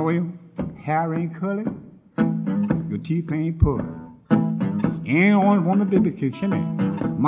know your hair ain't curly, your teeth ain't pulled. You ain't only want a baby kiss, shimmy.